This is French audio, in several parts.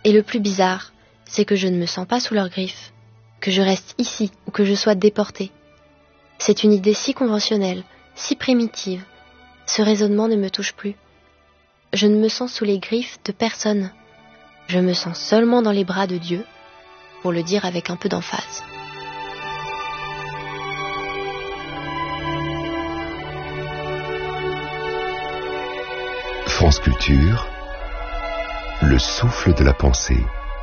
Et le plus bizarre, c'est que je ne me sens pas sous leurs griffes, que je reste ici ou que je sois déportée. C'est une idée si conventionnelle, si primitive. Ce raisonnement ne me touche plus. Je ne me sens sous les griffes de personne. Je me sens seulement dans les bras de Dieu, pour le dire avec un peu d'emphase. France Culture, le souffle de la pensée.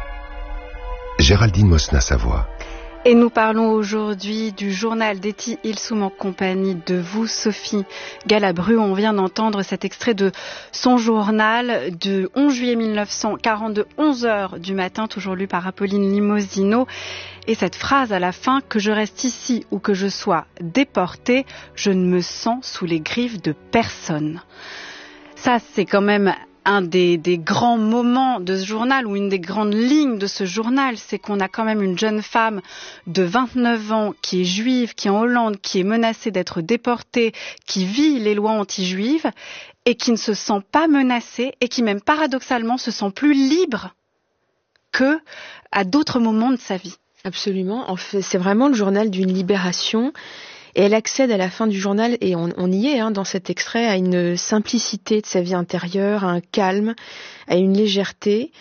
Géraldine Mosna-Savoie. Et nous parlons aujourd'hui du journal d'Etty Hillesum en compagnie de vous, Sophie Galabru. On vient d'entendre cet extrait de son journal du 11 juillet 1942, 11h du matin, toujours lu par Apolline Limosino. Et cette phrase à la fin, que je reste ici ou que je sois déportée, je ne me sens sous les griffes de personne. Ça, c'est quand même un des grands moments de ce journal, ou une des grandes lignes de ce journal, c'est qu'on a quand même une jeune femme de 29 ans qui est juive, qui est en Hollande, qui est menacée d'être déportée, qui vit les lois anti-juives et qui ne se sent pas menacée et qui même paradoxalement se sent plus libre que à d'autres moments de sa vie. Absolument. En fait, c'est vraiment le journal d'une libération. Et elle accède à la fin du journal, et on y est dans cet extrait, à une simplicité de sa vie intérieure, à un calme, à une légèreté.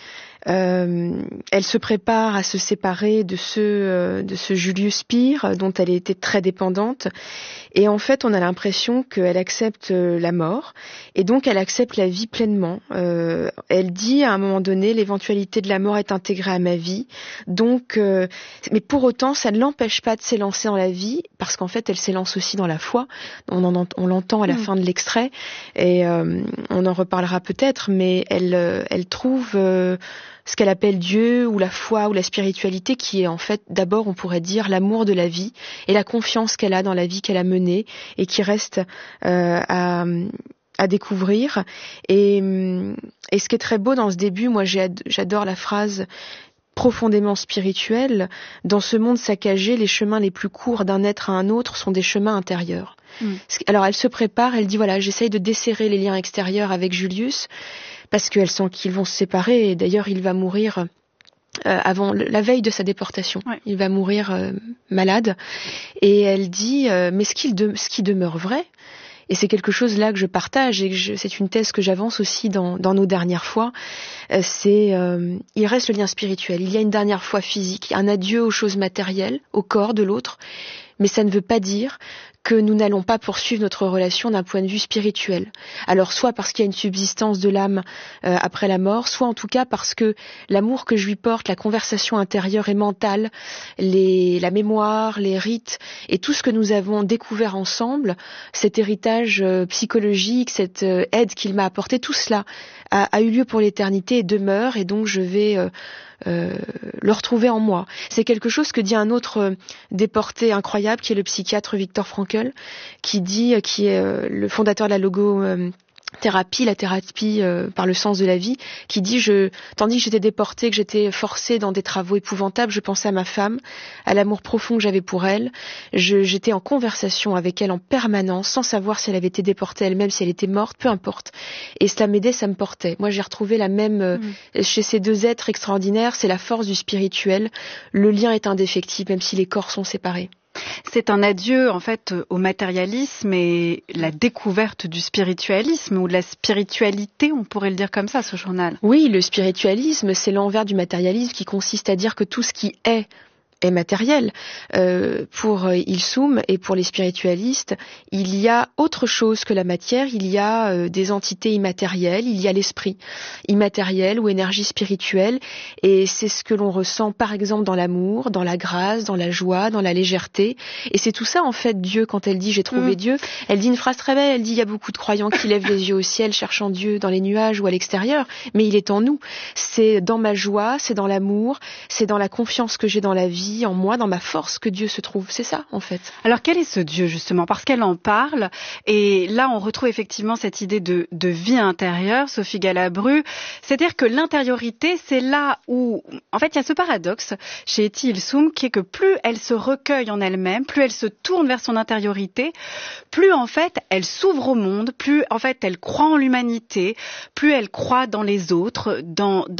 Elle se prépare à se séparer de ce Julius Pire dont elle était très dépendante, et en fait on a l'impression qu'elle accepte la mort, et donc elle accepte la vie pleinement. Elle dit à un moment donné, l'éventualité de la mort est intégrée à ma vie, donc mais pour autant ça ne l'empêche pas de s'élancer dans la vie, parce qu'en fait elle s'élance aussi dans la foi. On l'entend à la fin de l'extrait, et on en reparlera peut-être, mais elle trouve ce qu'elle appelle Dieu, ou la foi, ou la spiritualité, qui est en fait, d'abord, on pourrait dire, l'amour de la vie, et la confiance qu'elle a dans la vie qu'elle a menée, et qui reste à découvrir. Et ce qui est très beau dans ce début, moi j'adore la phrase profondément spirituelle: dans ce monde saccagé, les chemins les plus courts d'un être à un autre sont des chemins intérieurs. Alors elle se prépare, elle dit voilà, j'essaye de desserrer les liens extérieurs avec Julius, parce qu'elle sent qu'ils vont se séparer, et d'ailleurs il va mourir avant la veille de sa déportation. Ouais. Il va mourir malade, et elle dit mais ce qui demeure vrai, et c'est quelque chose là que je partage, et c'est une thèse que j'avance aussi dans nos dernières fois, il reste le lien spirituel. Il y a une dernière fois physique, un adieu aux choses matérielles, au corps de l'autre, mais ça ne veut pas dire que nous n'allons pas poursuivre notre relation d'un point de vue spirituel. Alors soit parce qu'il y a une subsistance de l'âme après la mort, soit en tout cas parce que l'amour que je lui porte, la conversation intérieure et mentale, la mémoire, les rites et tout ce que nous avons découvert ensemble, cet héritage psychologique, cette aide qu'il m'a apporté, tout cela a eu lieu pour l'éternité et demeure, et donc je vais le retrouver en moi. C'est quelque chose que dit un autre déporté incroyable, qui est le psychiatre Viktor Frankl, qui est le fondateur de la logothérapie, la thérapie par le sens de la vie, qui dit tandis que j'étais déportée, que j'étais forcée dans des travaux épouvantables, je pensais à ma femme, à l'amour profond que j'avais pour elle. J'étais en conversation avec elle en permanence, sans savoir si elle avait été déportée elle-même, si elle était morte, peu importe. Et cela m'aidait, ça me portait. Moi, j'ai retrouvé la même chez ces deux êtres extraordinaires. C'est la force du spirituel. Le lien est indéfectible, même si les corps sont séparés. C'est un adieu en fait au matérialisme et la découverte du spiritualisme, ou de la spiritualité, on pourrait le dire comme ça, ce journal. Oui, le spiritualisme, c'est l'envers du matérialisme, qui consiste à dire que tout ce qui est matériel. Pour Hillesum et pour les spiritualistes, il y a autre chose que la matière, il y a des entités immatérielles, il y a l'esprit immatériel ou énergie spirituelle, et c'est ce que l'on ressent par exemple dans l'amour, dans la grâce, dans la joie, dans la légèreté, et c'est tout ça en fait Dieu. Quand elle dit j'ai trouvé Dieu, elle dit une phrase très belle, elle dit il y a beaucoup de croyants qui lèvent les yeux au ciel cherchant Dieu dans les nuages ou à l'extérieur, mais il est en nous. C'est dans ma joie, c'est dans l'amour, c'est dans la confiance que j'ai dans la vie, en moi, dans ma force, que Dieu se trouve. C'est ça, en fait. Alors, quel est ce Dieu, justement? Parce qu'elle en parle, et là, on retrouve effectivement cette idée de vie intérieure, Sophie Galabru. C'est-à-dire que l'intériorité, c'est là où, en fait, il y a ce paradoxe chez Etty Hillesum, qui est que plus elle se recueille en elle-même, plus elle se tourne vers son intériorité, plus, en fait, elle s'ouvre au monde, plus, en fait, elle croit en l'humanité, plus elle croit dans les autres, dans